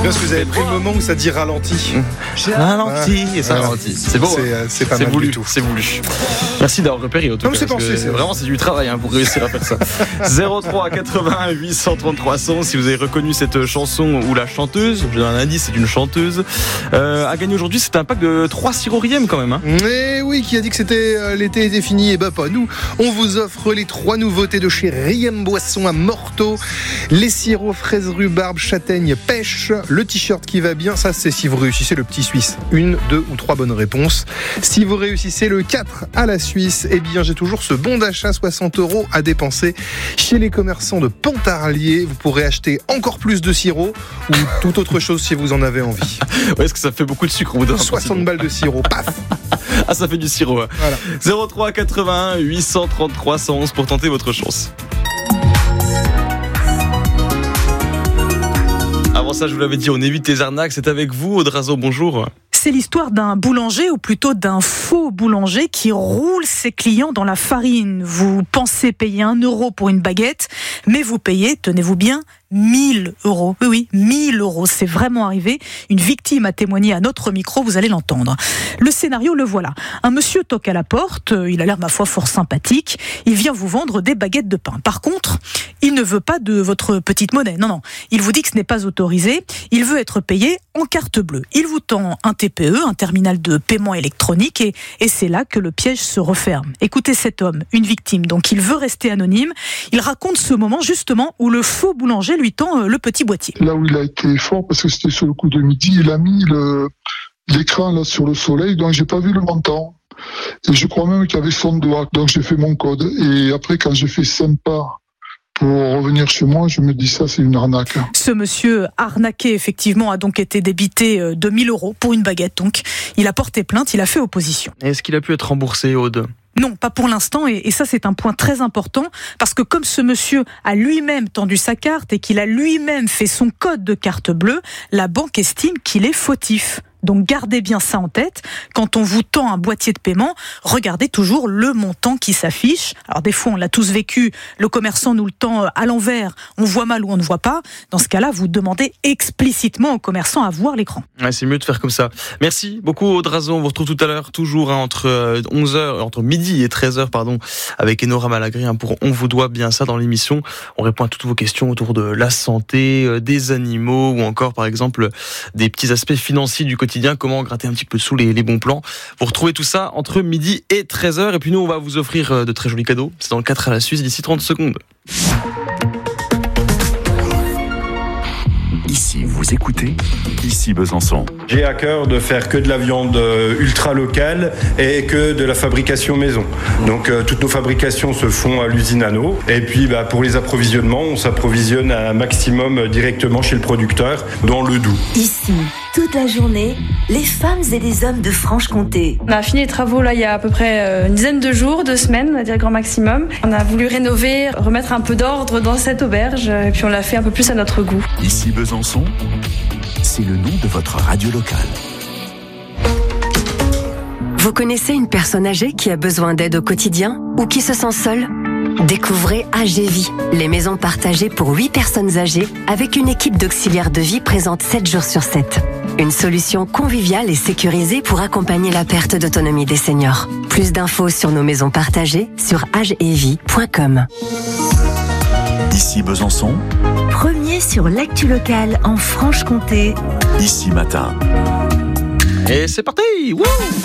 Est-ce que vous avez pris le moment où ça dit ralenti? Ralenti, et ça ralentit. C'est beau. C'est pas mal voulu, du tout. C'est voulu. Merci d'avoir repéré. Non, mais c'est pensé. Vraiment, c'est du travail pour réussir à faire ça. 03 81 833 100. Si vous avez reconnu cette chanson ou la chanteuse, je donne un indice, c'est une chanteuse. À gagner aujourd'hui, c'est un pack de 3 sirops Riem quand même. Mais oui, qui a dit que l'été était fini? Et pas nous. On vous offre les 3 nouveautés de chez Riem Boisson à Morteau. Les sirops fraises, rhubarbe, châtaigne, pêche. Le t-shirt qui va bien, ça c'est si vous réussissez le petit Suisse. 1, 2 ou 3 bonnes réponses. Si vous réussissez le 4 à la Suisse, eh bien j'ai toujours ce bon d'achat 60 € à dépenser chez les commerçants de Pontarlier. Vous pourrez acheter encore plus de sirop ou toute autre chose si vous en avez envie. Ouais, parce que ça fait beaucoup de sucre au bout d'un 60 balles de sirop, paf. Ah, ça fait du sirop. Voilà. 03 81 833 111 pour tenter votre chance. Avant ça, je vous l'avais dit, on évite les arnaques. C'est avec vous, Audrazo, bonjour. C'est l'histoire d'un boulanger, ou plutôt d'un faux boulanger, qui roule ses clients dans la farine. Vous pensez payer 1 € pour une baguette, mais vous payez, tenez-vous bien, 1 000 €. Oui, 1 000 €. C'est vraiment arrivé. Une victime a témoigné à notre micro, vous allez l'entendre. Le scénario, le voilà. Un monsieur toque à la porte, il a l'air, ma foi, fort sympathique. Il vient vous vendre des baguettes de pain. Par contre, il ne veut pas de votre petite monnaie. Non. Il vous dit que ce n'est pas autorisé. Il veut être payé en carte bleue. Il vous tend un TPE, un terminal de paiement électronique, et c'est là que le piège se referme. Écoutez cet homme, une victime, donc il veut rester anonyme. Il raconte ce moment, justement, où le faux boulanger lui tend le petit boîtier. Là où il a été fort, parce que c'était sur le coup de midi, il a mis l'écran là sur le soleil, donc j'ai pas vu le montant. Et je crois même qu'il y avait son doigt, donc j'ai fait mon code. Et après, quand j'ai fait sympa pour revenir chez moi, je me dis ça, c'est une arnaque. Ce monsieur arnaqué, effectivement, a donc été débité de 1 000 € pour une baguette. Donc, il a porté plainte, il a fait opposition. Est-ce qu'il a pu être remboursé, Aude ? Non, pas pour l'instant, et ça c'est un point très important, parce que comme ce monsieur a lui-même tendu sa carte et qu'il a lui-même fait son code de carte bleue, la banque estime qu'il est fautif. Donc gardez bien ça en tête. Quand on vous tend un boîtier de paiement, regardez toujours le montant qui s'affiche. Alors des fois on l'a tous vécu, le commerçant nous le tend à l'envers, on voit mal ou on ne voit pas. Dans ce cas-là, vous demandez explicitement au commerçant à voir l'écran. Ouais, c'est mieux de faire comme ça. Merci beaucoup Audrazo, on vous retrouve tout à l'heure, toujours entre midi et 13h, avec Enora Malagry pour On vous doit bien ça dans l'émission. On répond à toutes vos questions autour de la santé, des animaux ou encore par exemple des petits aspects financiers du quotidien, comment gratter un petit peu sous les bons plans. Vous retrouvez tout ça entre midi et 13h. Et puis nous, on va vous offrir de très jolis cadeaux. C'est dans le 4 à la Suisse d'ici 30 secondes. Ici, vous écoutez, ici Besançon. J'ai à cœur de faire que de la viande ultra locale et que de la fabrication maison. Donc toutes nos fabrications se font à l'usine Anneau. Et puis pour les approvisionnements, on s'approvisionne un maximum directement chez le producteur dans le Doubs. Ici, toute la journée, les femmes et les hommes de Franche-Comté. On a fini les travaux là il y a à peu près une dizaine de jours, 2 semaines, on va dire grand maximum. On a voulu rénover, remettre un peu d'ordre dans cette auberge et puis on l'a fait un peu plus à notre goût. Ici Besançon, c'est le nom de votre radio locale. Vous connaissez une personne âgée qui a besoin d'aide au quotidien ou qui se sent seule ? Découvrez AGVie, les maisons partagées pour 8 personnes âgées avec une équipe d'auxiliaires de vie présente 7 jours sur 7. Une solution conviviale et sécurisée pour accompagner la perte d'autonomie des seniors. Plus d'infos sur nos maisons partagées sur agevie.com. Ici Besançon, Premier sur l'actu locale en Franche-Comté. ici matin. Et c'est parti. Wouh!